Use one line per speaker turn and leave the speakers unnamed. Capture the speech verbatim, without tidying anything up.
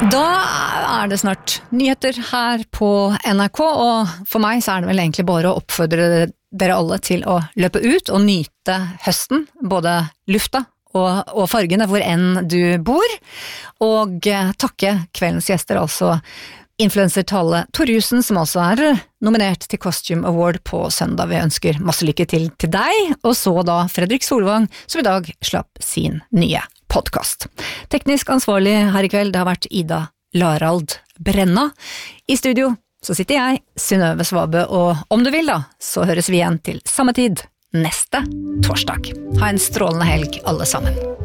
Da er det snart nyheter her på N R K, og for meg så er det vel egentlig bare å oppfordre dere alle til å løpe ut og nyte høsten, både lufta og, og fargene hvor enn du bor, og takke kveldens gjester, altså influencer-Tale Torjussen, som altså er nominert til Costume Award på søndag. Vi ønsker masse lykke til til deg, og så da Fredrik Solvang, som i dag slapp sin nye podcast. Teknisk ansvarlig her i kveld, det har vært Ida Larald Brenna. I studio så sitter jeg, Synnøve Svabe, og om du vil da, så høres vi igjen til samme tid neste torsdag. Ha en strålende helg alle sammen.